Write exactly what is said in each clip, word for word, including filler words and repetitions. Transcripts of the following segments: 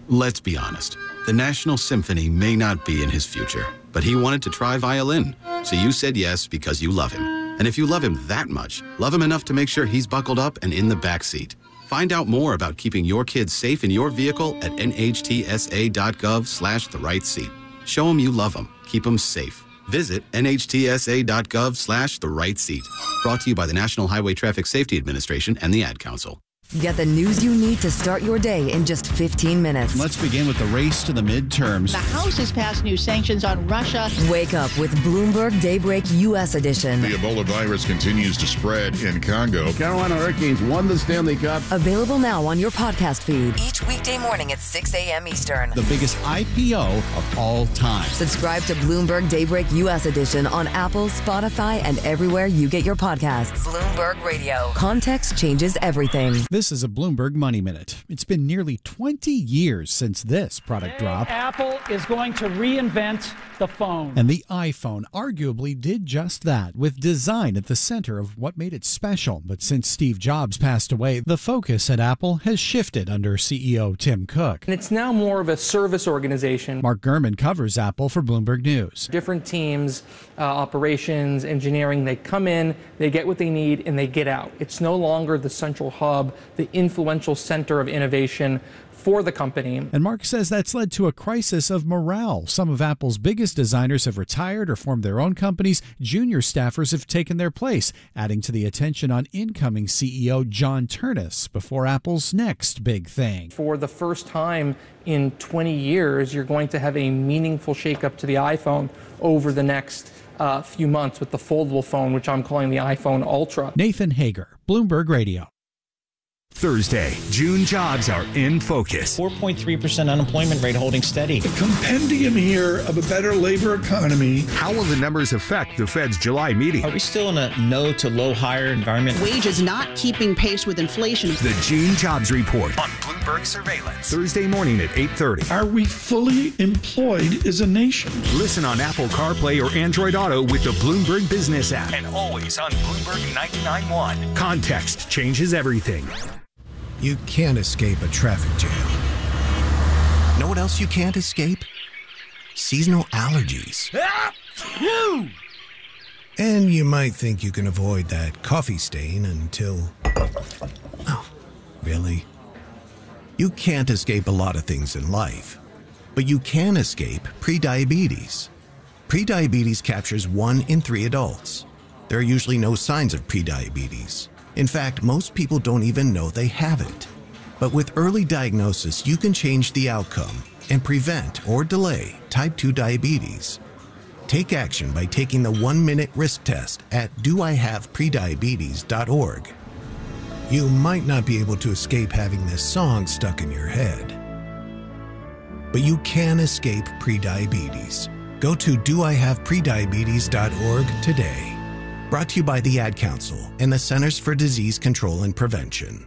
Let's be honest. The National Symphony may not be in his future, but he wanted to try violin. So you said yes because you love him. And if you love him that much, love him enough to make sure he's buckled up and in the back seat. Find out more about keeping your kids safe in your vehicle at nhtsa.gov slash the right seat. Show them you love them. Keep them safe. Visit nhtsa.gov slash the right seat. Brought to you by the National Highway Traffic Safety Administration and the Ad Council. Get the news you need to start your day in just fifteen minutes. Let's begin with the race to the midterms. The House has passed new sanctions on Russia. Wake up with Bloomberg Daybreak U S edition. The Ebola virus continues to spread in Congo. Carolina Hurricanes won the Stanley Cup. Available now on your podcast feed. Each weekday morning at six a.m. Eastern. The biggest I P O of all time. Subscribe to Bloomberg Daybreak U S edition on Apple, Spotify, and everywhere you get your podcasts. Bloomberg Radio. Context changes everything. This is a Bloomberg Money Minute. It's been nearly twenty years since this product dropped. Apple is going to reinvent the phone. And the iPhone arguably did just that, with design at the center of what made it special. But since Steve Jobs passed away, the focus at Apple has shifted under C E O Tim Cook. And it's now more of a service organization. Mark Gurman covers Apple for Bloomberg News. Different teams, uh, operations, engineering, they come in, they get what they need, and they get out. It's no longer the central hub, the influential center of innovation for the company. And Mark says that's led to a crisis of morale. Some of Apple's biggest designers have retired or formed their own companies. Junior staffers have taken their place, adding to the attention on incoming C E O John Ternus before Apple's next big thing. For the first time in twenty years, you're going to have a meaningful shakeup to the iPhone over the next uh, few months with the foldable phone, which I'm calling the iPhone Ultra. Nathan Hager, Bloomberg Radio. Thursday, June jobs are in focus. four point three percent unemployment rate holding steady. A compendium here of a better labor economy. How will the numbers affect the Fed's July meeting? Are we still in a no to low hire environment? Wages not keeping pace with inflation. The June jobs report on Bloomberg Surveillance. Thursday morning at eight thirty. Are we fully employed as a nation? Listen on Apple CarPlay or Android Auto with the Bloomberg Business app. And always on Bloomberg ninety-nine point one. Context changes everything. You can't escape a traffic jam. Know what else you can't escape? Seasonal allergies. And you might think you can avoid that coffee stain until... Oh, really? You can't escape a lot of things in life, but you can escape prediabetes. Prediabetes captures one in three adults. There are usually no signs of prediabetes. In fact, most people don't even know they have it. But with early diagnosis, you can change the outcome and prevent or delay type two diabetes. Take action by taking the one-minute risk test at do I have prediabetes dot org. You might not be able to escape having this song stuck in your head, but you can escape prediabetes. Go to do I have prediabetes dot org today. Brought to you by the Ad Council and the Centers for Disease Control and Prevention.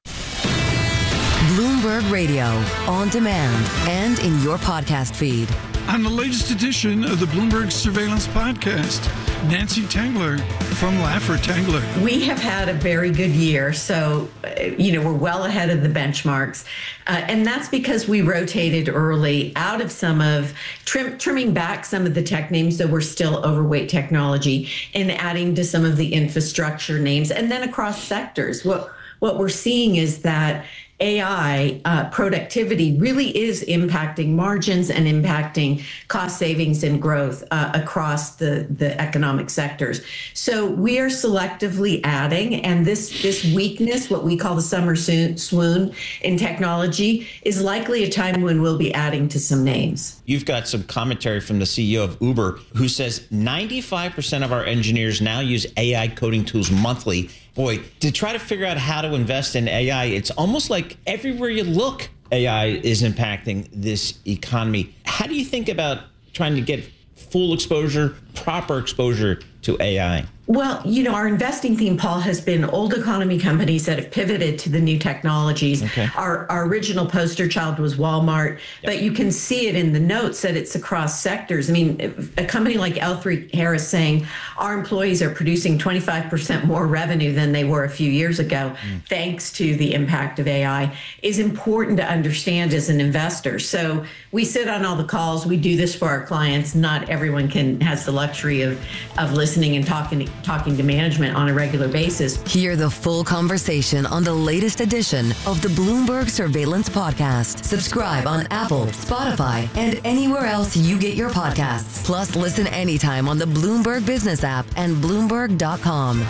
Bloomberg Radio, on demand and in your podcast feed. On the latest edition of the Bloomberg Surveillance Podcast, Nancy Tengler from Laffer Tengler. We have had a very good year, so, you know, we're well ahead of the benchmarks. Uh, and that's because we rotated early out of some of, trim, trimming back some of the tech names, so we're still overweight technology, and adding to some of the infrastructure names, and then across sectors. What, what we're seeing is that A I uh, productivity really is impacting margins and impacting cost savings and growth uh, across the, the economic sectors. So we are selectively adding, and this, this weakness, what we call the summer swoon in technology, is likely a time when we'll be adding to some names. You've got some commentary from the C E O of Uber, who says ninety-five percent of our engineers now use A I coding tools monthly. Boy, to try to figure out how to invest in A I, it's almost like everywhere you look, A I is impacting this economy. How do you think about trying to get full exposure, proper exposure to A I? Well, you know, our investing theme, Paul, has been old economy companies that have pivoted to the new technologies. Okay. Our, our original poster child was Walmart, yep. but you can see it in the notes that it's across sectors. I mean, a company like L three Harris saying our employees are producing twenty-five percent more revenue than they were a few years ago, mm. thanks to the impact of A I, is important to understand as an investor. So we sit on all the calls. We do this for our clients. Not everyone can has the luxury of, of listening and talking to talking to management on a regular basis. Hear the full conversation on the latest edition of the Bloomberg Surveillance Podcast. Subscribe on Apple, Spotify, and anywhere else you get your podcasts. Plus, listen anytime on the Bloomberg Business app and Bloomberg dot com.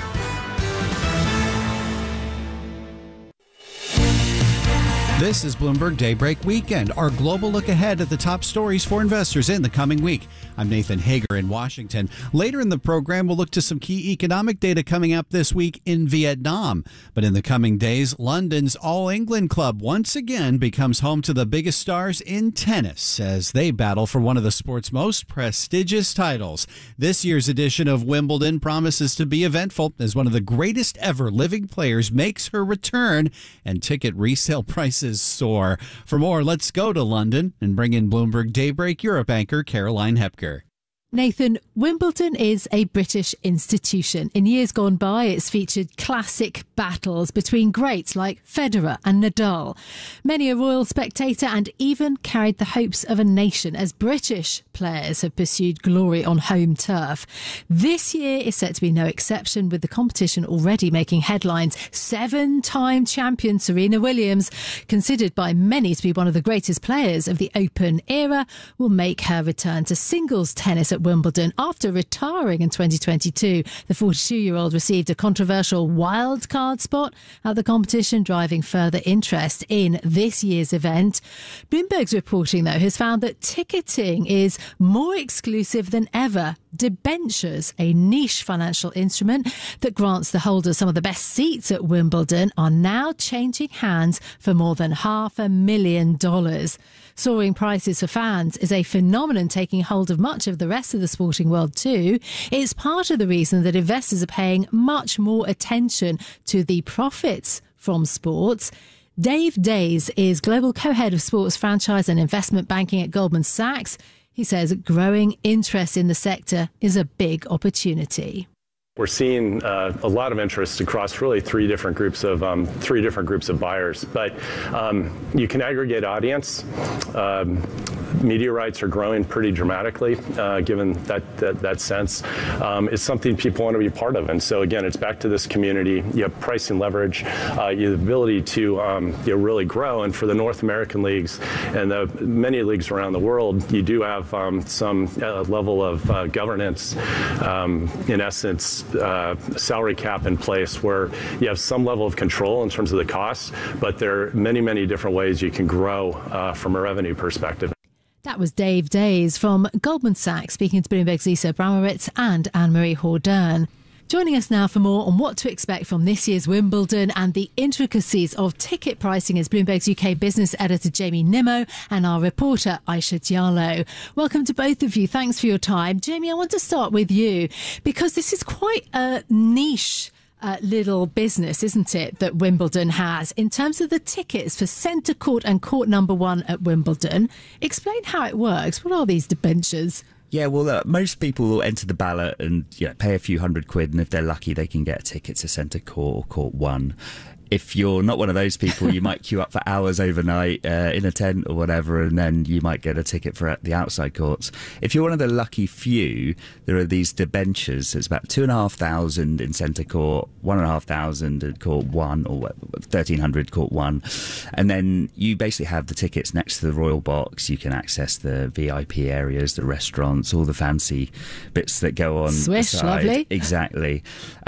This is Bloomberg Daybreak Weekend, our global look ahead at the top stories for investors in the coming week. I'm Nathan Hager in Washington. Later in the program, we'll look to some key economic data coming up this week in Vietnam. But in the coming days, London's All England Club once again becomes home to the biggest stars in tennis as they battle for one of the sport's most prestigious titles. This year's edition of Wimbledon promises to be eventful as one of the greatest ever living players makes her return and ticket resale prices soar. For more, let's go to London and bring in Bloomberg Daybreak Europe anchor Caroline Hepker. Nathan, Wimbledon is a British institution. In years gone by, it's featured classic battles between greats like Federer and Nadal. Many a royal spectator and even carried the hopes of a nation as British players have pursued glory on home turf. This year is set to be no exception, with the competition already making headlines. Seven-time champion Serena Williams, considered by many to be one of the greatest players of the Open era, will make her return to singles tennis at Wimbledon. After retiring in twenty twenty-two, the forty-two-year-old received a controversial wildcard spot at the competition, driving further interest in this year's event. Bloomberg's reporting, though, has found that ticketing is more exclusive than ever. Debentures, a niche financial instrument that grants the holders some of the best seats at Wimbledon, are now changing hands for more than half a million dollars. Soaring prices for fans is a phenomenon taking hold of much of the rest of the sporting world too. It's part of the reason that investors are paying much more attention to the profits from sports. Dave Days is Global Co-Head of Sports Franchise and Investment Banking at Goldman Sachs. He says growing interest in the sector is a big opportunity. We're seeing uh, a lot of interest across really three different groups of um, three different groups of buyers. But um, you can aggregate audience. Um, media rights are growing pretty dramatically, uh, given that that, that sense. Um, it's something people want to be part of. And so again, it's back to this community. You have pricing leverage, uh, you have the ability to um, you know, really grow. And for the North American leagues and the many leagues around the world, you do have um, some uh, level of uh, governance, um, in essence. Uh, salary cap in place where you have some level of control in terms of the costs, but there are many, many different ways you can grow uh, from a revenue perspective. That was Dave Days from Goldman Sachs speaking to Bloomberg's Lisa Abramowitz and Anne-Marie Hordern. Joining us now for more on what to expect from this year's Wimbledon and the intricacies of ticket pricing is Bloomberg's U K business editor Jamie Nimmo and our reporter Aisha Diallo. Welcome to both of you. Thanks for your time. Jamie, I want to start with you because this is quite a niche Uh, little business, isn't it, that Wimbledon has in terms of the tickets for centre court and court number one at Wimbledon. Explain how it works. What are these debentures? Yeah, well, uh, most people will enter the ballot and you know, pay a few hundred quid, and if they're lucky, they can get a ticket to centre court or court one. If you're not one of those people, you might queue up for hours overnight uh, in a tent or whatever, and then you might get a ticket for the outside courts. If you're one of the lucky few, there are these debentures. It's about two and a half thousand in centre court, one and a half thousand in court one, or thirteen hundred court one, and then you basically have the tickets next to the royal box. You can access the V I P areas, the restaurants, all the fancy bits that go on. Swish, beside. Lovely. Exactly.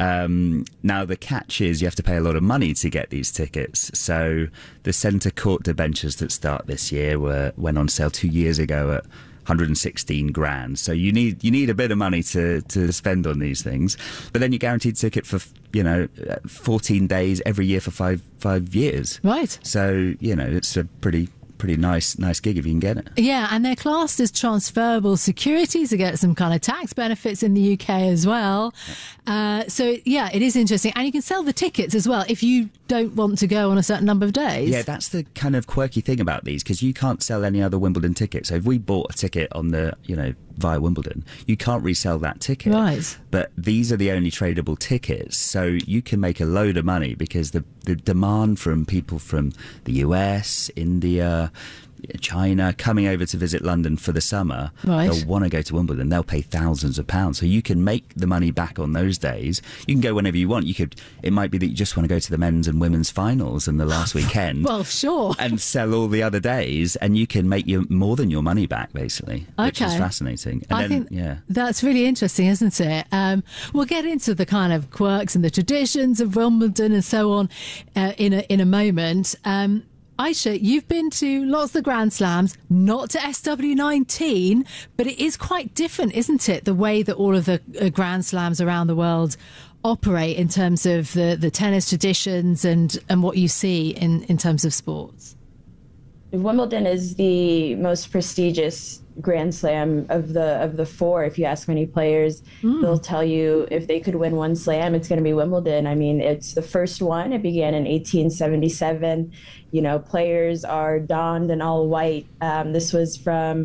Um, now the catch is you have to pay a lot of money to get these tickets. So the centre court debentures that start this year were went on sale two years ago at one hundred sixteen grand. So you need you need a bit of money to to spend on these things. But then you're guaranteed ticket for you know fourteen days every year for five five years. Right. So you know it's a pretty pretty nice nice gig if you can get it. Yeah, and they're classed as transferable securities to get some kind of tax benefits in the U K as well. Uh, so, yeah, it is interesting. And you can sell the tickets as well if you don't want to go on a certain number of days. Yeah, that's the kind of quirky thing about these, because you can't sell any other Wimbledon ticket. So if we bought a ticket on the, you know, via Wimbledon, you can't resell that ticket. Right. But these are the only tradable tickets, so you can make a load of money because the, the demand from people from the U S, India, China coming over to visit London for the summer, right. They'll want to go to Wimbledon. They'll pay thousands of pounds, so you can make the money back on those days. You can go whenever you want. You could. It might be that you just want to go to the men's and women's finals and the last weekend. Well, sure. And sell all the other days, and you can make your more than your money back, basically, okay. which is fascinating. And I then, think yeah, that's really interesting, isn't it? Um, we'll get into the kind of quirks and the traditions of Wimbledon and so on uh, in a in a moment. Um, Aisha, you've been to lots of the Grand Slams, not to S W nineteen, but it is quite different, isn't it? The way that all of the uh, Grand Slams around the world operate in terms of the, the tennis traditions and, and what you see in, in terms of sports. Wimbledon is the most prestigious Grand Slam of the of the four. If you ask many players, mm. they'll tell you if they could win one slam, it's going to be Wimbledon. I mean, it's the first one. It began in eighteen seventy-seven. You know, players are donned in all white. Um, this was from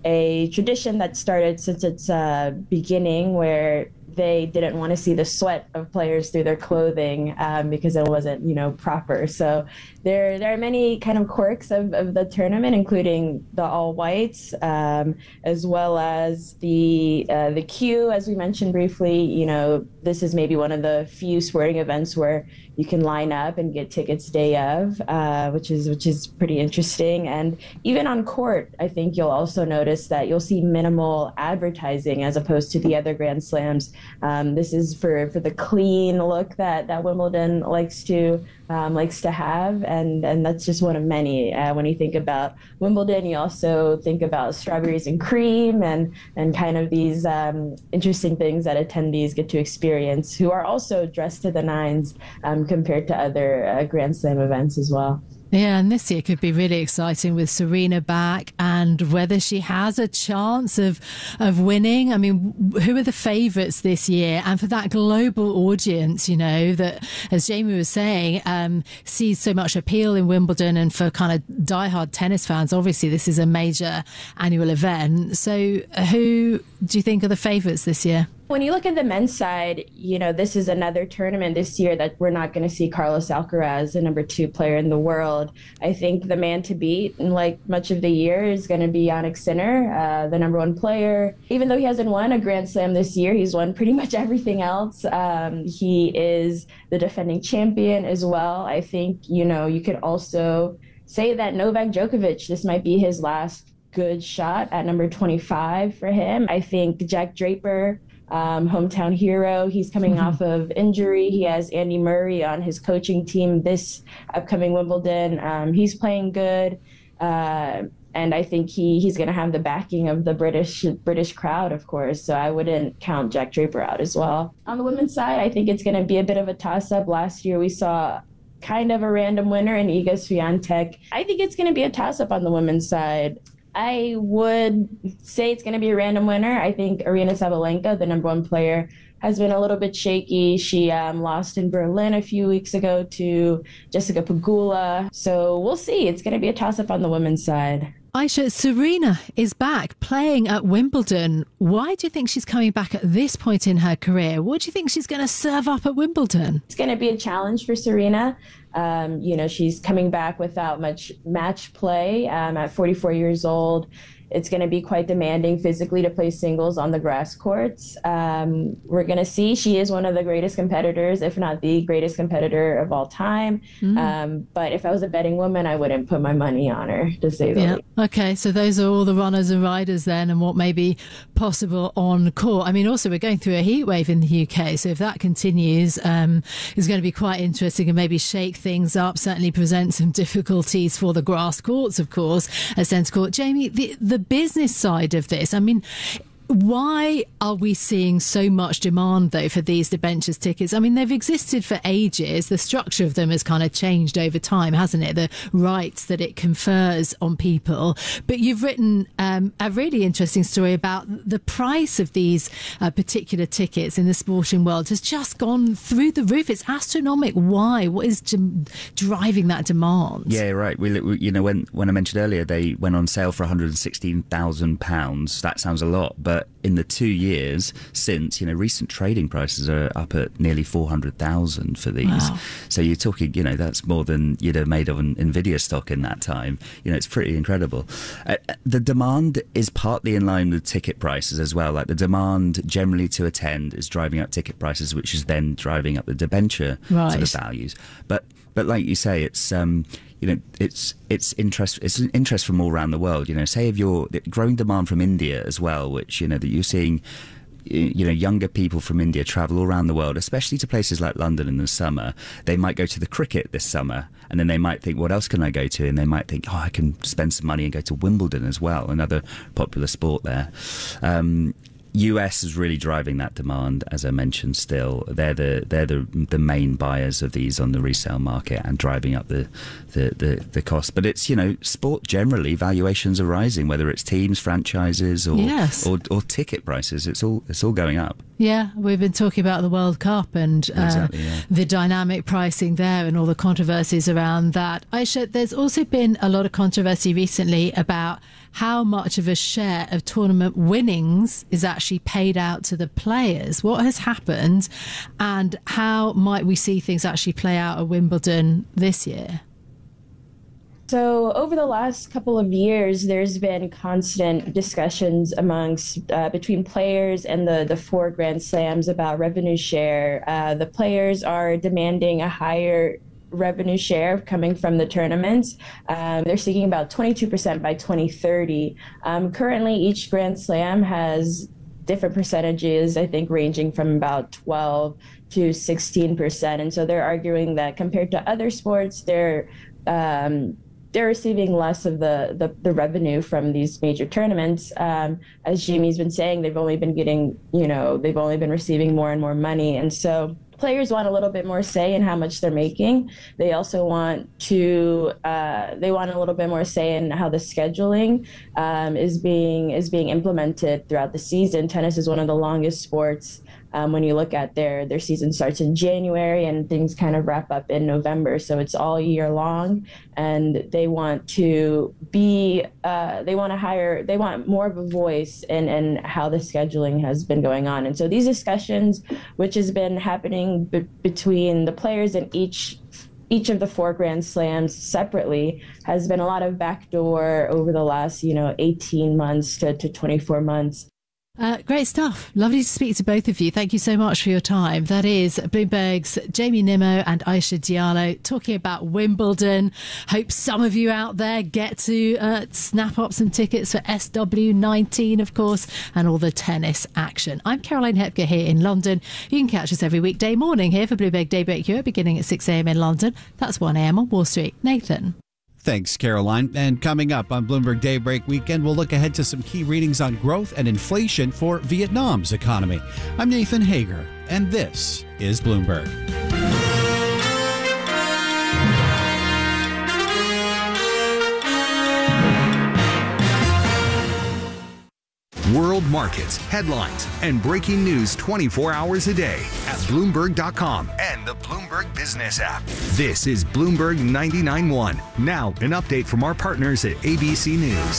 a tradition that started since its uh, beginning, where they didn't want to see the sweat of players through their clothing um, because it wasn't, you know, proper. So there there are many kind of quirks of, of the tournament, including the all whites, um, as well as the uh, the queue, as we mentioned briefly. You know, this is maybe one of the few sporting events where you can line up and get tickets day of, uh, which is which is pretty interesting. And even on court, I think you'll also notice that you'll see minimal advertising as opposed to the other Grand Slams. Um, this is for, for the clean look that, that Wimbledon likes to um, likes to have, and, and that's just one of many. Uh, when you think about Wimbledon, you also think about strawberries and cream and, and kind of these um, interesting things that attendees get to experience, who are also dressed to the nines um, compared to other uh, Grand Slam events as well. Yeah, and this year could be really exciting with Serena back and whether she has a chance of of winning. I mean, who are the favourites this year? And for that global audience, you know, that, as Jamie was saying, um, sees so much appeal in Wimbledon, and for kind of diehard tennis fans, obviously this is a major annual event. So who do you think are the favourites this year? When you look at the men's side, you know, this is another tournament this year that we're not going to see Carlos Alcaraz, the number two player in the world. I think the man to beat, and like much of the year, is going to be Jannik Sinner, uh, the number one player. Even though he hasn't won a Grand Slam this year, he's won pretty much everything else. Um, he is the defending champion as well. I think, you know, you could also say that Novak Djokovic, this might be his last good shot at number twenty-five for him. I think Jack Draper, Um, hometown hero. He's coming off of injury. He has Andy Murray on his coaching team this upcoming Wimbledon. Um, he's playing good. Uh, and I think he, he's going to have the backing of the British British crowd, of course. So I wouldn't count Jack Draper out as well. On the women's side, I think it's going to be a bit of a toss-up. Last year we saw kind of a random winner in Iga Swiatek. I think it's going to be a toss-up on the women's side. I would say it's going to be a random winner. I think Aryna Sabalenka, the number one player, has been a little bit shaky. She um, lost in Berlin a few weeks ago to Jessica Pegula. So we'll see. It's going to be a toss-up on the women's side. Aisha, Serena is back playing at Wimbledon. Why do you think she's coming back at this point in her career? What do you think she's going to serve up at Wimbledon? It's going to be a challenge for Serena. Um, you know, she's coming back without much match play um, at forty-four years old. It's going to be quite demanding physically to play singles on the grass courts. Um, we're going to see. She is one of the greatest competitors, if not the greatest competitor of all time. Mm. Um, but if I was a betting woman, I wouldn't put my money on her, to say the yeah. least. Okay, so those are all the runners and riders then, and what may be possible on court. I mean, also we're going through a heat wave in the U K, so if that continues, um, it's going to be quite interesting and maybe shake things up, certainly present some difficulties for the grass courts, of course, at centre court. Jamie, the, the business side of this, I mean, Why are we seeing so much demand, though, for these debentures tickets? I mean, they've existed for ages. The structure of them has kind of changed over time, hasn't it? The rights that it confers on people. But you've written um, a really interesting story about the price of these uh, particular tickets in the sporting world has just gone through the roof. It's astronomical. Why? What is d- driving that demand? Yeah, right. We, we, you know, when, when I mentioned earlier, they went on sale for one hundred sixteen thousand pounds. That sounds a lot, but in the two years since, you know, recent trading prices are up at nearly four hundred thousand for these. Wow. So you're talking, you know, that's more than you'd have made of an Nvidia stock in that time. You know, it's pretty incredible. Uh, the demand is partly in line with ticket prices as well. Like the demand generally to attend is driving up ticket prices, which is then driving up the debenture right. sort of values. But but like you say, it's um, you know, it's it's interest it's an interest from all around the world. You know, say if you're growing demand from India as well, which you know that you're seeing, you know, younger people from India travel all around the world, especially to places like London in the summer. They might go to the cricket this summer, and then they might think, what else can I go to? And they might think, oh, I can spend some money and go to Wimbledon as well, another popular sport there. Um, U S is really driving that demand, as I mentioned. Still, they're the they're the the main buyers of these on the resale market and driving up the the, the, the cost. But it's, you know, sport generally, valuations are rising, whether it's teams, franchises, or, yes. or or ticket prices. It's all it's all going up. Yeah, we've been talking about the World Cup and uh, exactly, yeah. the dynamic pricing there and all the controversies around that. Aisha, there's also been a lot of controversy recently about how much of a share of tournament winnings is actually paid out to the players. What has happened, and how might we see things actually play out at Wimbledon this year? So over the last couple of years, there's been constant discussions amongst uh, between players and the, the four Grand Slams about revenue share. Uh, the players are demanding a higher revenue share coming from the tournaments. Um, they're seeking about twenty-two percent by twenty thirty. Um, currently, each Grand Slam has different percentages, I think ranging from about twelve to sixteen percent. And so they're arguing that compared to other sports, they're um, they're receiving less of the, the, the revenue from these major tournaments. Um, as Jamie's been saying, they've only been getting, you know, they've only been receiving more and more money. And so players want a little bit more say in how much they're making. They also want to, uh, they want a little bit more say in how the scheduling um, is being is being implemented throughout the season. Tennis is one of the longest sports. Um, when you look at their their season starts in January and things kind of wrap up in November, so it's all year long, and they want to be uh, they want to hire they want more of a voice in, in how the scheduling has been going on. And so these discussions, which has been happening be- between the players and each each of the four Grand Slams separately, has been a lot of backdoor over the last, you know, eighteen months to, to twenty-four months. Uh, great stuff. Lovely to speak to both of you. Thank you so much for your time. That is Bloomberg's Jamie Nimmo and Aisha Diallo talking about Wimbledon. Hope some of you out there get to uh, snap up some tickets for S W nineteen, of course, and all the tennis action. I'm Caroline Hepker here in London. You can catch us every weekday morning here for Bloomberg Daybreak Europe, beginning at six a.m. in London. That's one a.m. on Wall Street. Nathan. Thanks, Caroline. And coming up on Bloomberg Daybreak Weekend, we'll look ahead to some key readings on growth and inflation for Vietnam's economy. I'm Nathan Hager, and this is Bloomberg. World markets, headlines, and breaking news twenty-four hours a day at Bloomberg dot com and the Bloomberg Business app. This is Bloomberg ninety-nine point one. Now, an update from our partners at A B C News.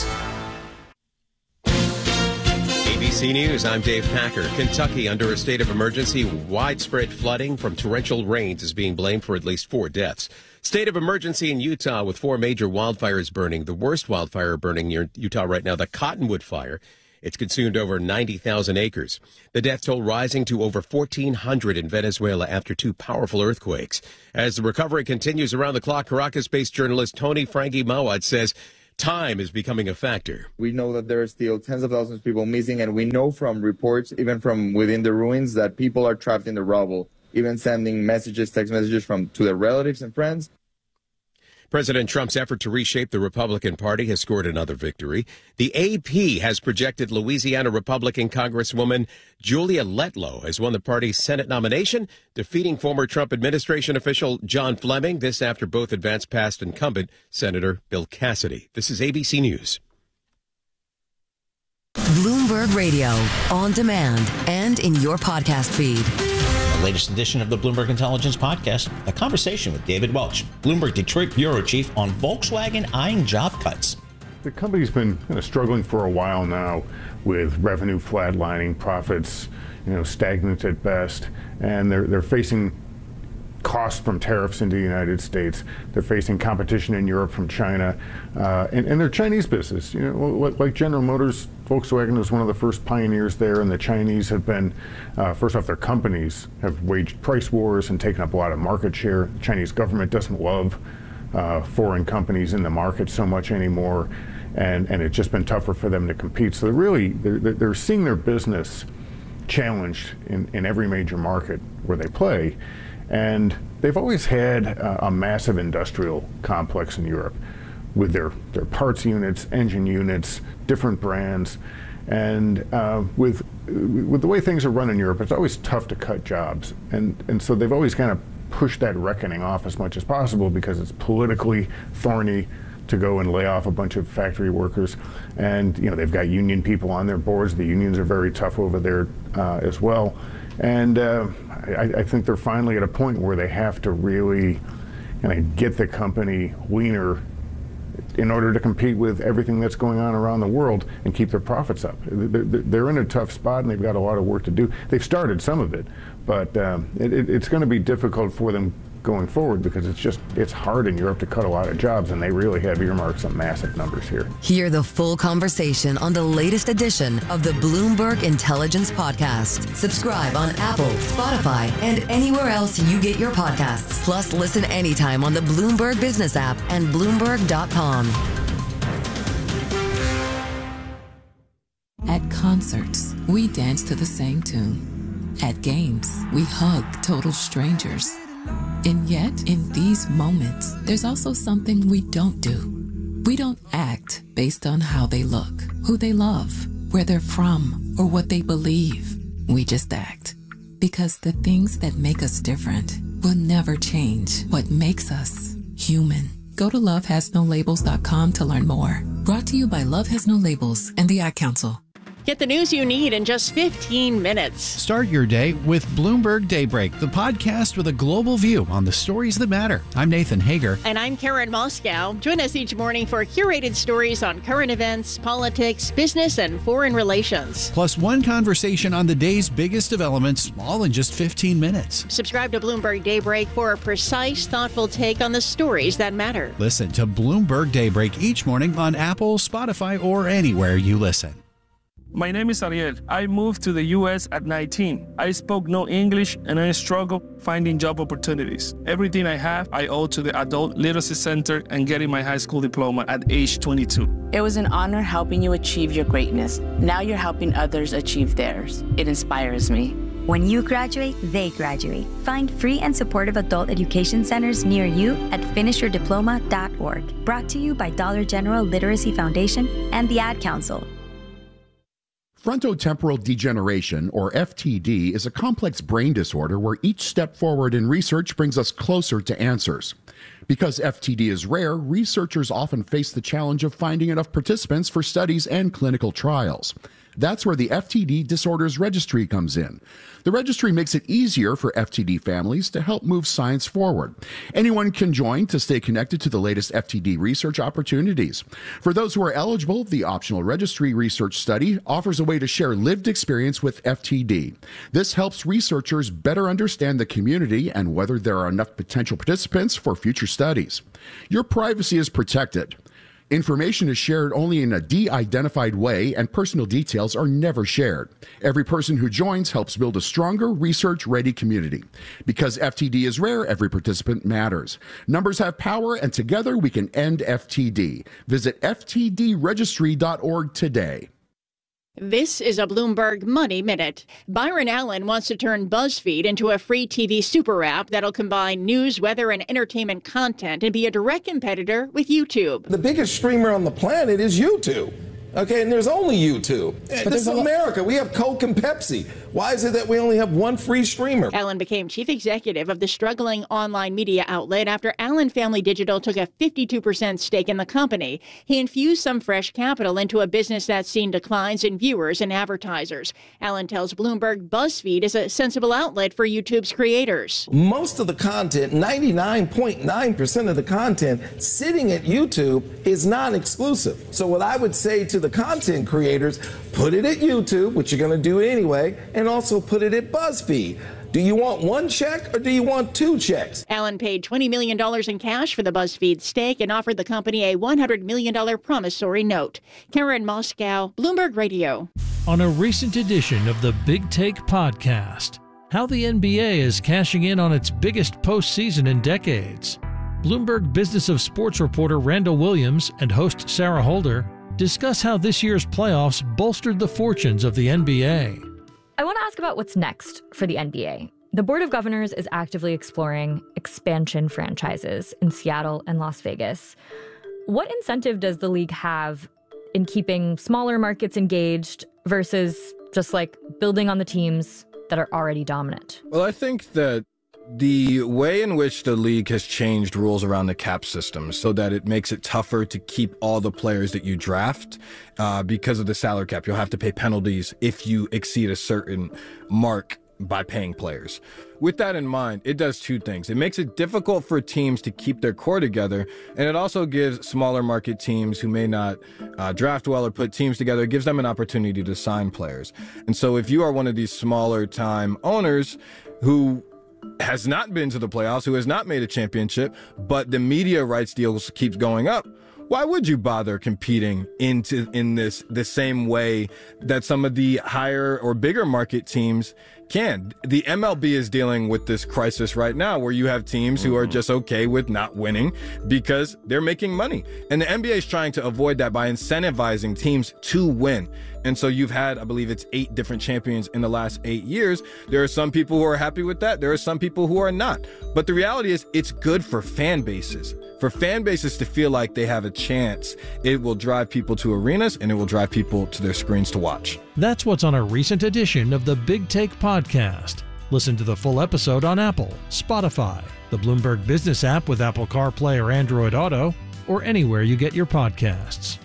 A B C News, I'm Dave Packer. Kentucky under a state of emergency. Widespread flooding from torrential rains is being blamed for at least four deaths. State of emergency in Utah with four major wildfires burning. The worst wildfire burning near Utah right now, the Cottonwood Fire. It's consumed over ninety thousand acres. The death toll rising to over fourteen hundred in Venezuela after two powerful earthquakes. As the recovery continues around the clock, Caracas-based journalist Tony Frankie Mawad says time is becoming a factor. We know that there are still tens of thousands of people missing, and we know from reports, even from within the ruins, that people are trapped in the rubble, even sending messages, text messages from to their relatives and friends. President Trump's effort to reshape the Republican Party has scored another victory. The A P has projected Louisiana Republican Congresswoman Julia Letlow has won the party's Senate nomination, defeating former Trump administration official John Fleming. This after both advanced past incumbent Senator Bill Cassidy. This is A B C News. Bloomberg Radio, on demand and in your podcast feed. The latest edition of the Bloomberg Intelligence Podcast, a conversation with David Welch, Bloomberg Detroit bureau chief, on Volkswagen eyeing job cuts. The company's been kind of struggling for a while now with revenue flatlining, profits, you know, stagnant at best, and they're they're facing costs from tariffs into the United States. They're facing competition in Europe from China, uh, and, and their Chinese business. You know, like General Motors, Volkswagen was one of the first pioneers there, and the Chinese have been, uh, first off, their companies have waged price wars and taken up a lot of market share. The Chinese government doesn't love uh, foreign companies in the market so much anymore, and, and it's just been tougher for them to compete. So they're really, they're, they're seeing their business challenged in, in every major market where they play. And they've always had uh, a massive industrial complex in Europe with their, their parts units, engine units, different brands. And uh, with, with the way things are run in Europe, it's always tough to cut jobs. And, and so they've always kind of pushed that reckoning off as much as possible because it's politically thorny to go and lay off a bunch of factory workers. And you know, they've got union people on their boards. The unions are very tough over there uh, as well. And uh, I, I think they're finally at a point where they have to really kind of get the company leaner in order to compete with everything that's going on around the world and keep their profits up. They're in a tough spot and they've got a lot of work to do. They've started some of it, but um, it, it's going to be difficult for them going forward because it's just, it's hard in Europe to cut a lot of jobs, and they really have earmarked some massive numbers here. Hear the full conversation on the latest edition of the Bloomberg Intelligence Podcast. Subscribe on Apple, Spotify, and anywhere else you get your podcasts. Plus, listen anytime on the Bloomberg Business app and Bloomberg dot com. At concerts, we dance to the same tune. At games, we hug total strangers. And yet, in these moments, there's also something we don't do. We don't act based on how they look, who they love, where they're from, or what they believe. We just act. Because the things that make us different will never change what makes us human. Go to love has no labels dot com to learn more. Brought to you by Love Has No Labels and the Ad Council. Get the news you need in just fifteen minutes. Start your day with Bloomberg Daybreak, the podcast with a global view on the stories that matter. I'm Nathan Hager. And I'm Karen Moscow. Join us each morning for curated stories on current events, politics, business, and foreign relations. Plus one conversation on the day's biggest developments, all in just fifteen minutes. Subscribe to Bloomberg Daybreak for a precise, thoughtful take on the stories that matter. Listen to Bloomberg Daybreak each morning on Apple, Spotify, or anywhere you listen. My name is Ariel. I moved to the U S at nineteen. I spoke no English and I struggled finding job opportunities. Everything I have, I owe to the Adult Literacy Center and getting my high school diploma at age twenty-two. It was an honor helping you achieve your greatness. Now you're helping others achieve theirs. It inspires me. When you graduate, they graduate. Find free and supportive adult education centers near you at finish your diploma dot org. Brought to you by Dollar General Literacy Foundation and the Ad Council. Frontotemporal degeneration, or F T D, is a complex brain disorder where each step forward in research brings us closer to answers. Because F T D is rare, researchers often face the challenge of finding enough participants for studies and clinical trials. That's where the F T D Disorders Registry comes in. The registry makes it easier for F T D families to help move science forward. Anyone can join to stay connected to the latest F T D research opportunities. For those who are eligible, the optional registry research study offers a way to share lived experience with F T D. This helps researchers better understand the community and whether there are enough potential participants for future studies. Your privacy is protected. Information is shared only in a de-identified way, and personal details are never shared. Every person who joins helps build a stronger, research-ready community. Because F T D is rare, every participant matters. Numbers have power, and together we can end F T D. Visit F T D registry dot org today. This is a Bloomberg Money Minute. Byron Allen wants to turn BuzzFeed into a free T V super app that'll combine news, weather, and entertainment content and be a direct competitor with YouTube. The biggest streamer on the planet is YouTube. Okay, and there's only YouTube. But this is America. We have Coke and Pepsi. Why is it that we only have one free streamer? Allen became chief executive of the struggling online media outlet after Allen Family Digital took a fifty-two percent stake in the company. He infused some fresh capital into a business that's seen declines in viewers and advertisers. Allen tells Bloomberg BuzzFeed is a sensible outlet for YouTube's creators. Most of the content, ninety-nine point nine percent of the content sitting at YouTube is non-exclusive. So what I would say to the content creators, put it at YouTube, which you're going to do anyway, and also put it at BuzzFeed. Do you want one check or do you want two checks? Allen paid twenty million dollars in cash for the BuzzFeed stake and offered the company a one hundred million dollars promissory note. Karen Moscow, Bloomberg Radio. On a recent edition of the Big Take podcast, how the N B A is cashing in on its biggest postseason in decades. Bloomberg Business of Sports reporter Randall Williams and host Sarah Holder discuss how this year's playoffs bolstered the fortunes of the N B A. I want to ask about what's next for the N B A. The Board of Governors is actively exploring expansion franchises in Seattle and Las Vegas. What incentive does the league have in keeping smaller markets engaged versus just like building on the teams that are already dominant? Well, I think that the way in which the league has changed rules around the cap system so that it makes it tougher to keep all the players that you draft uh, because of the salary cap. You'll have to pay penalties if you exceed a certain mark by paying players. With that in mind, it does two things. It makes it difficult for teams to keep their core together, and it also gives smaller market teams who may not uh, draft well or put teams together, it gives them an opportunity to sign players. And so if you are one of these smaller time owners who has not been to the playoffs, who has not made a championship, but the media rights deals keeps going up, why would you bother competing into in this the same way that some of the higher or bigger market teams can? The M L B is dealing with this crisis right now where you have teams who are just okay with not winning because they're making money. And the N B A is trying to avoid that by incentivizing teams to win. And so you've had, I believe it's eight different champions in the last eight years. There are some people who are happy with that. There are some people who are not. But the reality is it's good for fan bases. For fan bases to feel like they have a chance, it will drive people to arenas and it will drive people to their screens to watch. That's what's on a recent edition of the Big Take podcast. Listen to the full episode on Apple, Spotify, the Bloomberg Business app with Apple CarPlay or Android Auto, or anywhere you get your podcasts.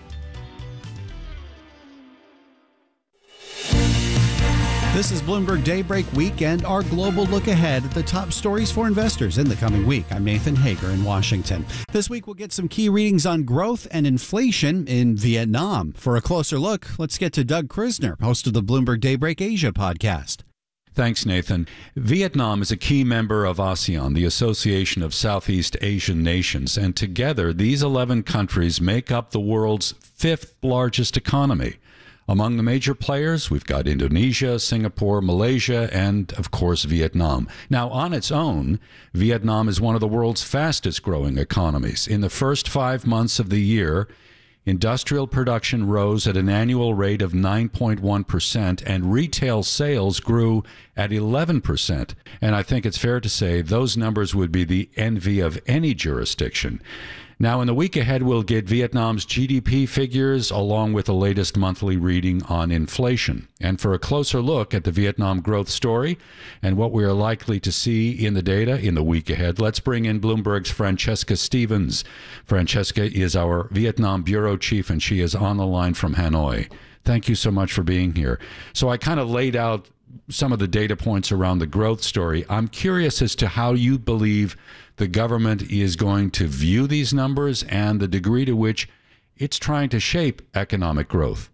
This is Bloomberg Daybreak Weekend, our global look ahead at the top stories for investors in the coming week. I'm Nathan Hager in Washington. This week we'll get some key readings on growth and inflation in Vietnam. For a closer look, let's get to Doug Krisner, host of the Bloomberg Daybreak Asia podcast. Thanks, Nathan. Vietnam is a key member of ASEAN, the Association of Southeast Asian Nations, and together these eleven countries make up the world's fifth largest economy. Among the major players, we've got Indonesia, Singapore, Malaysia, and, of course, Vietnam. Now, on its own, Vietnam is one of the world's fastest-growing economies. In the first five months of the year, industrial production rose at an annual rate of nine point one percent, and retail sales grew at eleven percent. And I think it's fair to say those numbers would be the envy of any jurisdiction. Now, in the week ahead, we'll get Vietnam's G D P figures along with the latest monthly reading on inflation. And for a closer look at the Vietnam growth story and what we are likely to see in the data in the week ahead, let's bring in Bloomberg's Francesca Stevens. Francesca is our Vietnam bureau chief, and she is on the line from Hanoi. Thank you so much for being here. So I kind of laid out some of the data points around the growth story. I'm curious as to how you believe the government is going to view these numbers and the degree to which it's trying to shape economic growth.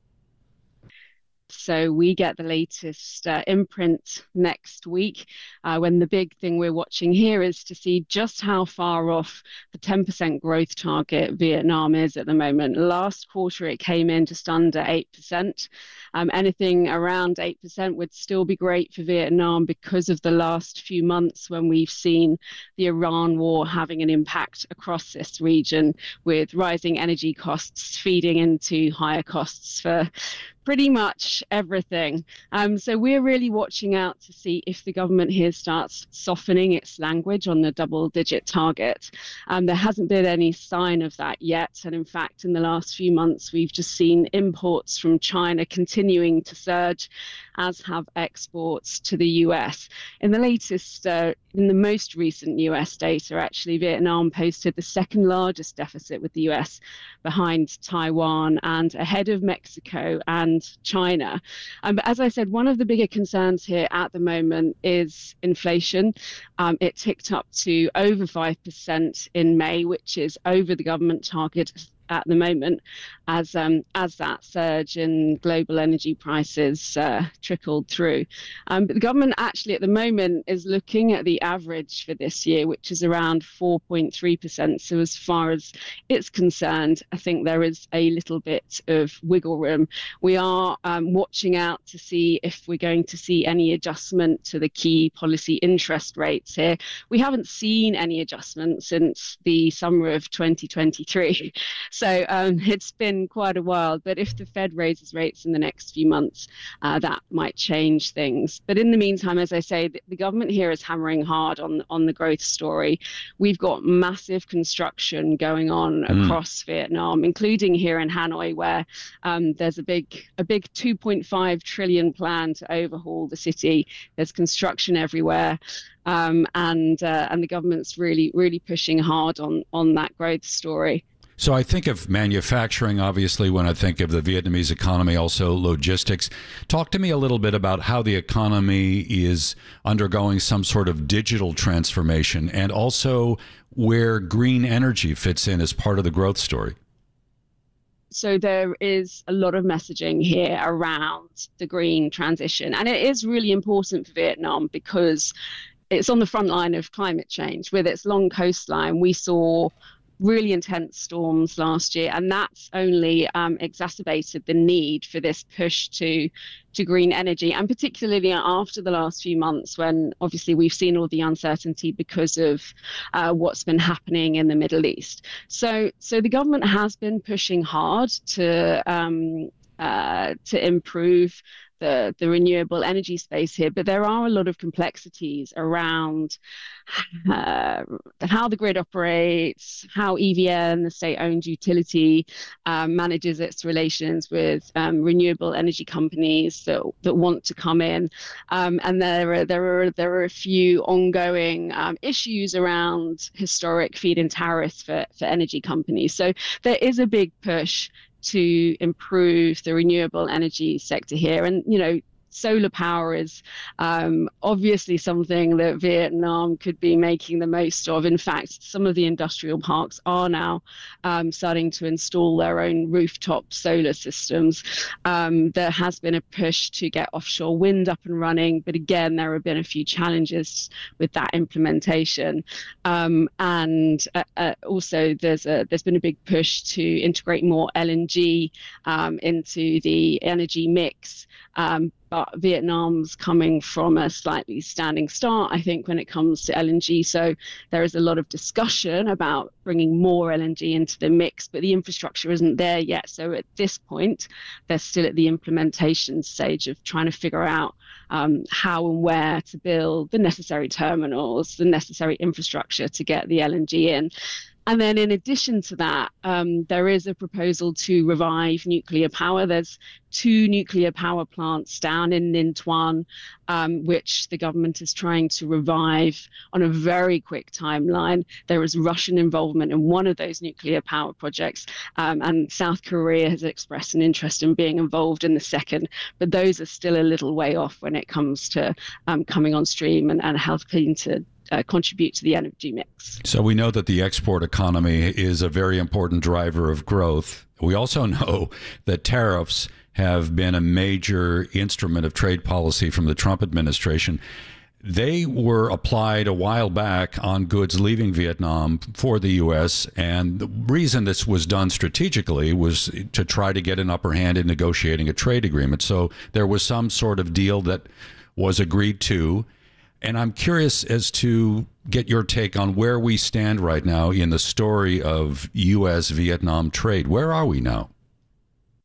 So we get the latest uh, imprint next week, uh, when the big thing we're watching here is to see just how far off the ten percent growth target Vietnam is at the moment. Last quarter, it came in just under eight percent. Um, anything around eight percent would still be great for Vietnam because of the last few months when we've seen the Iran war having an impact across this region, with rising energy costs feeding into higher costs for pretty much everything. Um, so we're really watching out to see if the government here starts softening its language on the double-digit target. Um, there hasn't been any sign of that yet. And in fact, in the last few months, we've just seen imports from China continuing to surge, as have exports to the U S. In the latest, uh, in the most recent U S data, actually, Vietnam posted the second largest deficit with the U S, behind Taiwan and ahead of Mexico and China. Um, but as I said, one of the bigger concerns here at the moment is inflation. Um, it ticked up to over five percent in May, which is over the government target at the moment, as um, as that surge in global energy prices uh, trickled through. Um, but the government actually at the moment is looking at the average for this year, which is around four point three percent. So as far as it's concerned, I think there is a little bit of wiggle room. We are um, watching out to see if we're going to see any adjustment to the key policy interest rates here. We haven't seen any adjustment since the summer of twenty twenty-three. So um, it's been quite a while, but if the Fed raises rates in the next few months, uh, that might change things. But in the meantime, as I say, the, the government here is hammering hard on, on the growth story. We've got massive construction going on mm. across Vietnam, including here in Hanoi, where um, there's a big a big two point five trillion plan to overhaul the city. There's construction everywhere. Um, and uh, and the government's really, really pushing hard on, on that growth story. So I think of manufacturing, obviously, when I think of the Vietnamese economy, also logistics. Talk to me a little bit about how the economy is undergoing some sort of digital transformation, and also where green energy fits in as part of the growth story. So there is a lot of messaging here around the green transition, and it is really important for Vietnam because it's on the front line of climate change. With its long coastline, we saw really intense storms last year, and that's only um, exacerbated the need for this push to to green energy, and particularly after the last few months when obviously we've seen all the uncertainty because of uh, what's been happening in the Middle East. So, so the government has been pushing hard to um, uh, to improve The, the renewable energy space here, but there are a lot of complexities around uh, how the grid operates, how E V N, the state-owned utility, um, manages its relations with um, renewable energy companies that that want to come in, um, and there are there are there are a few ongoing um, issues around historic feed-in tariffs for for energy companies. So there is a big push to improve the renewable energy sector here. And, you know, solar power is um, obviously something that Vietnam could be making the most of. In fact, some of the industrial parks are now um, starting to install their own rooftop solar systems. Um, there has been a push to get offshore wind up and running, but again, there have been a few challenges with that implementation. Um, and uh, uh, also, there's a there's been a big push to integrate more L N G um, into the energy mix. Um, but Vietnam's coming from a slightly standing start, I think, when it comes to L N G. So there is a lot of discussion about bringing more L N G into the mix, but the infrastructure isn't there yet. So at this point, they're still at the implementation stage of trying to figure out um, how and where to build the necessary terminals, the necessary infrastructure to get the L N G in. And then in addition to that, um, there is a proposal to revive nuclear power. There's two nuclear power plants down in Ninh Thuan, um, which the government is trying to revive on a very quick timeline. There is Russian involvement in one of those nuclear power projects, um, and South Korea has expressed an interest in being involved in the second. But those are still a little way off when it comes to um, coming on stream and, and helping to Uh, contribute to the energy mix. So we know that the export economy is a very important driver of growth. We also know that tariffs have been a major instrument of trade policy from the Trump administration. They were applied a while back on goods leaving Vietnam for the U S, and the reason this was done strategically was to try to get an upper hand in negotiating a trade agreement. So there was some sort of deal that was agreed to. And I'm curious as to get your take on where we stand right now in the story of U S Vietnam trade. Where are we now?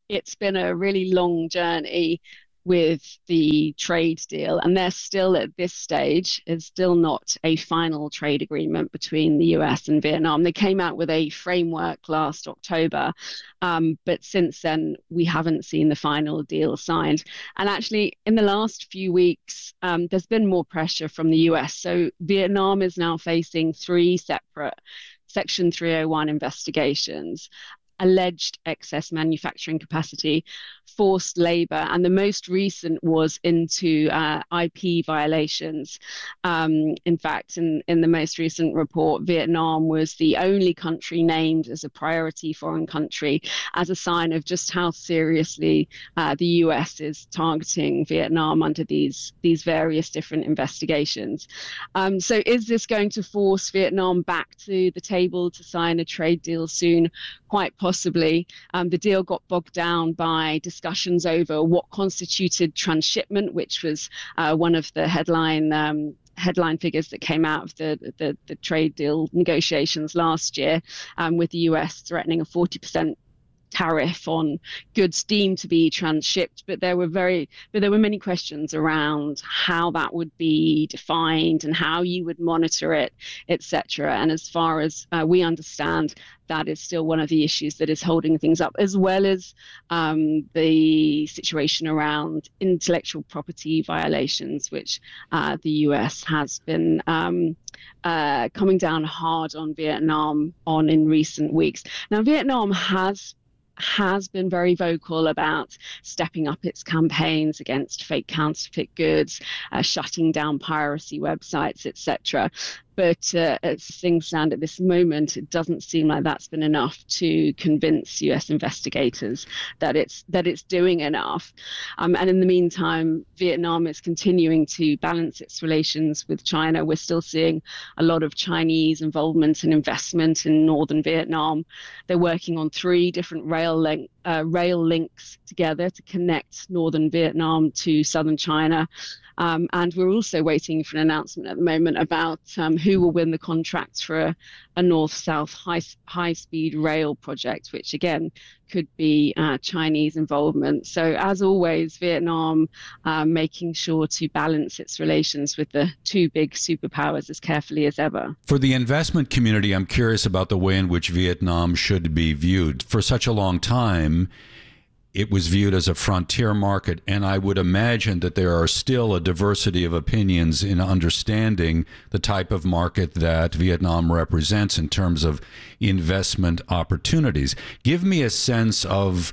it's been a really long journey with the trade deal, and there's still at this stage is still not a final trade agreement between the U S and Vietnam. They came out with a framework last October, um, but since then we haven't seen the final deal signed. And actually in the last few weeks um, there's been more pressure from the U S. So Vietnam is now facing three separate Section three oh one investigations: alleged excess manufacturing capacity, forced labor, and the most recent was into uh, I P violations. Um, in fact, in, in the most recent report, Vietnam was the only country named as a priority foreign country, as a sign of just how seriously uh, the U S is targeting Vietnam under these, these various different investigations. Um, so is this going to force Vietnam back to the table to sign a trade deal soon? Quite possibly. Um, the deal got bogged down by discussions over what constituted transshipment, which was uh, one of the headline um, headline figures that came out of the, the, the trade deal negotiations last year, um, with the U S threatening a forty percent tariff on goods deemed to be transshipped. But there were very, but there were many questions around how that would be defined and how you would monitor it, et cetera. And as far as uh, we understand, that is still one of the issues that is holding things up, as well as um, the situation around intellectual property violations, which uh, the U S has been um, uh, coming down hard on Vietnam on in recent weeks. Now, Vietnam has has been very vocal about stepping up its campaigns against fake counterfeit goods, uh, shutting down piracy websites, et cetera. But uh, as things stand at this moment, it doesn't seem like that's been enough to convince U S investigators that it's that it's doing enough. Um, and in the meantime, Vietnam is continuing to balance its relations with China. We're still seeing a lot of Chinese involvement and investment in northern Vietnam. They're working on three different rail link, uh, rail links together to connect northern Vietnam to southern China. Um, and we're also waiting for an announcement at the moment about um, who will win the contracts for a, a north-south high, high-speed rail project, which again could be uh, Chinese involvement. So as always, Vietnam uh, making sure to balance its relations with the two big superpowers as carefully as ever. For the investment community, I'm curious about the way in which Vietnam should be viewed. For such a long time, it was viewed as a frontier market, and I would imagine that there are still a diversity of opinions in understanding the type of market that Vietnam represents in terms of investment opportunities. Give me a sense of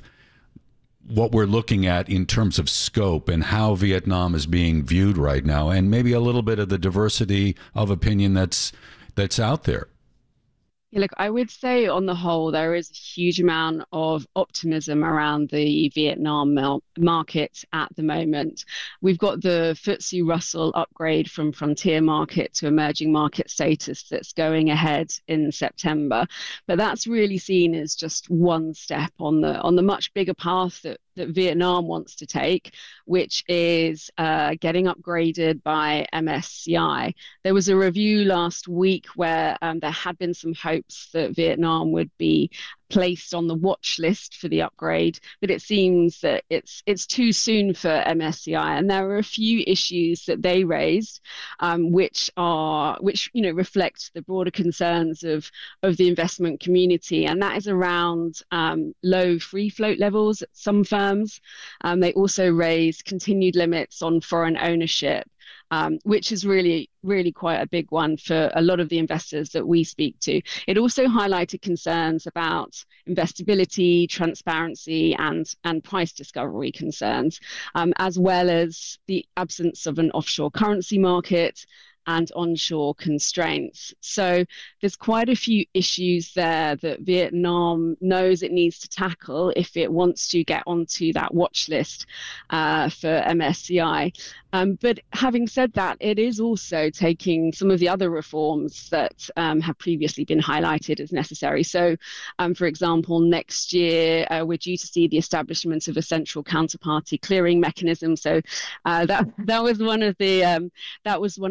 what we're looking at in terms of scope and how Vietnam is being viewed right now, and maybe a little bit of the diversity of opinion that's that's out there. Look, I would say on the whole, there is a huge amount of optimism around the Vietnam market at the moment. We've got the F T S E Russell upgrade from frontier market to emerging market status that's going ahead in September. But that's really seen as just one step on the on the much bigger path that that Vietnam wants to take, which is uh, getting upgraded by M S C I. There was a review last week where um, there had been some hopes that Vietnam would be placed on the watch list for the upgrade, but it seems that it's it's too soon for M S C I, and there are a few issues that they raised, um, which are which you know reflect the broader concerns of of the investment community, and that is around um, low free float levels at some firms. Um, they also raised continued limits on foreign ownership. Um, which is really, really quite a big one for a lot of the investors that we speak to. It also highlighted concerns about investability, transparency, and, and price discovery concerns, um, as well as the absence of an offshore currency market and onshore constraints. So there's quite a few issues there that Vietnam knows it needs to tackle if it wants to get onto that watch list uh, for M S C I. Um, but having said that, it is also taking some of the other reforms that um, have previously been highlighted as necessary. So, um, for example, next year uh, we're due to see the establishment of a central counterparty clearing mechanism. So uh, that that was one of the um, that was one of the big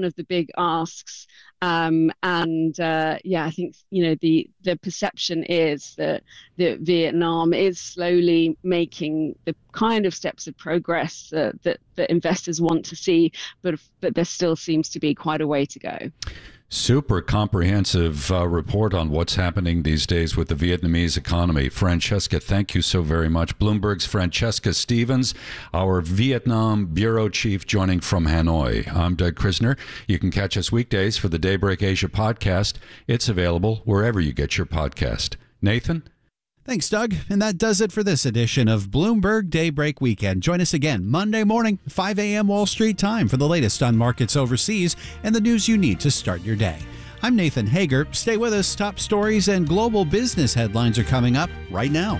big asks. Um, and uh, yeah, I think, you know, the, the perception is that, that Vietnam is slowly making the kind of steps of progress that, that, that investors want to see, but, but there still seems to be quite a way to go. Super comprehensive uh, report on what's happening these days with the Vietnamese economy. Francesca, thank you so very much. Bloomberg's Francesca Stevens, our Vietnam bureau chief, joining from Hanoi. I'm Doug Krisner. You can catch us weekdays for the Daybreak Asia podcast. It's available wherever you get your podcast. Nathan? Thanks, Doug. And that does it for this edition of Bloomberg Daybreak Weekend. Join us again Monday morning, five a.m. Wall Street time for the latest on markets overseas and the news you need to start your day. I'm Nathan Hager. Stay with us. Top stories and global business headlines are coming up right now.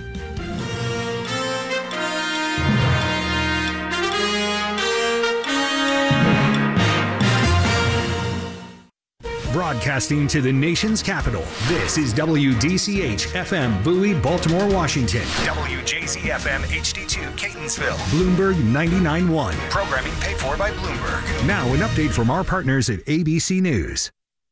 Broadcasting to the nation's capital, this is W D C H F M Bowie, Baltimore, Washington. W J Z F M H D two, Catonsville. Bloomberg ninety-nine point one. Programming paid for by Bloomberg. Now an update from our partners at A B C News.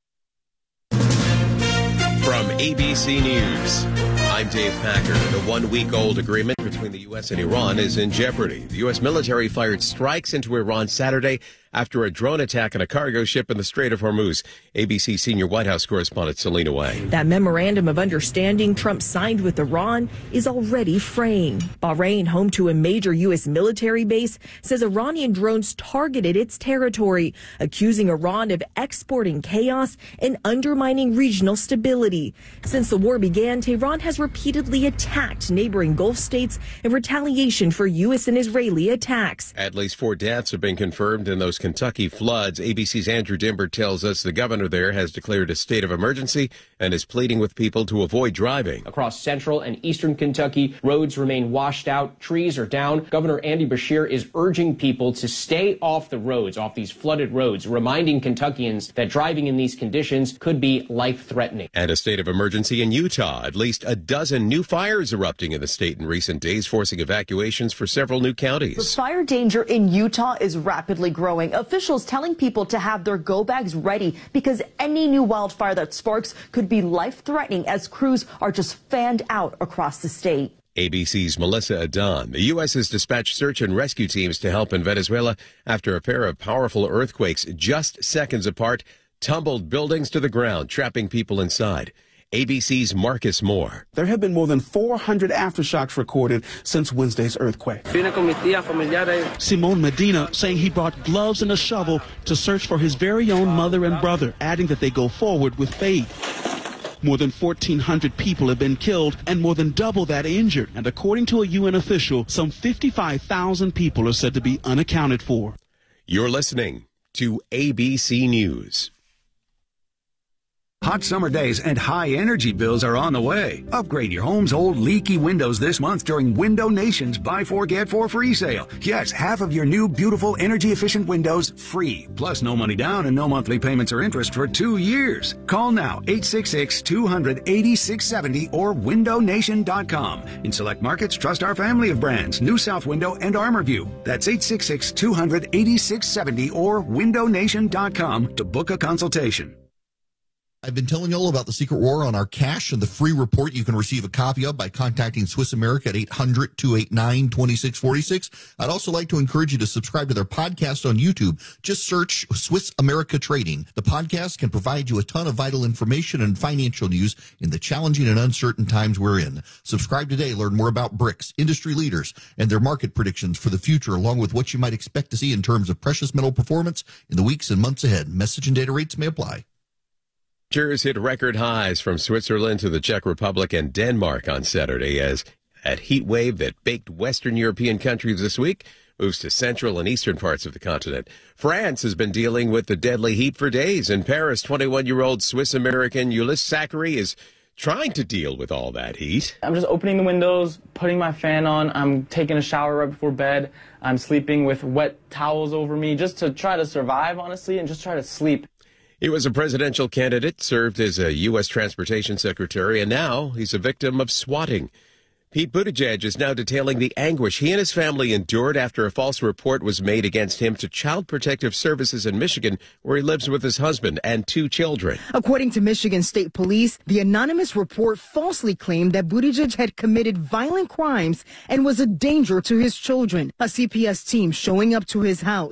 From A B C News, I'm Dave Packer. The one-week-old agreement between the U S and Iran is in jeopardy. The U S military fired strikes into Iran Saturday after a drone attack on a cargo ship in the Strait of Hormuz. A B C senior White House correspondent Selena Way. That memorandum of understanding Trump signed with Iran is already fraying. Bahrain, home to a major U S military base, says Iranian drones targeted its territory, accusing Iran of exporting chaos and undermining regional stability. Since the war began, Tehran has repeatedly attacked neighboring Gulf states in retaliation for U S and Israeli attacks. At least four deaths have been confirmed in those Kentucky floods. A B C's Andrew Dimber tells us the governor there has declared a state of emergency and is pleading with people to avoid driving. Across central and eastern Kentucky, roads remain washed out, trees are down. Governor Andy Beshear is urging people to stay off the roads, off these flooded roads, reminding Kentuckians that driving in these conditions could be life-threatening. And a state of emergency in Utah. At least a dozen new fires erupting in the state in recent days, forcing evacuations for several new counties. The fire danger in Utah is rapidly growing. Officials telling people to have their go bags ready because any new wildfire that sparks could be life-threatening as crews are just fanned out across the state. A B C's Melissa Adon. The U S has dispatched search and rescue teams to help in Venezuela after a pair of powerful earthquakes just seconds apart tumbled buildings to the ground, trapping people inside. A B C's Marcus Moore. There have been more than four hundred aftershocks recorded since Wednesday's earthquake. Simon Medina saying he brought gloves and a shovel to search for his very own mother and brother, adding that they go forward with faith. More than fourteen hundred people have been killed and more than double that injured. And according to a U N official, some fifty-five thousand people are said to be unaccounted for. You're listening to A B C News. Hot summer days and high energy bills are on the way. Upgrade your home's old leaky windows this month during Window Nation's Buy Four Get Four free sale. Yes, half of your new beautiful energy efficient windows free. Plus no money down and no monthly payments or interest for two years. Call now eight six six, two hundred, eighty-six seventy or window nation dot com. In select markets, trust our family of brands, New South Window and ArmorView. That's eight six six, two hundred, eighty-six seventy or window nation dot com to book a consultation. I've been telling you all about the Secret War on our cash and the free report you can receive a copy of by contacting Swiss America at eight hundred, two eight nine, two six four six. I'd also like to encourage you to subscribe to their podcast on YouTube. Just search Swiss America Trading. The podcast can provide you a ton of vital information and financial news in the challenging and uncertain times we're in. Subscribe today. Learn more about BRICS, industry leaders, and their market predictions for the future, along with what you might expect to see in terms of precious metal performance in the weeks and months ahead. Message and data rates may apply. Temperatures hit record highs from Switzerland to the Czech Republic and Denmark on Saturday as that heat wave that baked Western European countries this week moves to central and eastern parts of the continent. France has been dealing with the deadly heat for days. In Paris, twenty-one-year-old Swiss-American Ulysse Zachary is trying to deal with all that heat. I'm just opening the windows, putting my fan on. I'm taking a shower right before bed. I'm sleeping with wet towels over me just to try to survive, honestly, and just try to sleep. He was a presidential candidate, served as a U S transportation secretary, and now he's a victim of swatting. Pete Buttigieg is now detailing the anguish he and his family endured after a false report was made against him to Child Protective Services in Michigan, where he lives with his husband and two children. According to Michigan State Police, the anonymous report falsely claimed that Buttigieg had committed violent crimes and was a danger to his children. A C P S team showing up to his house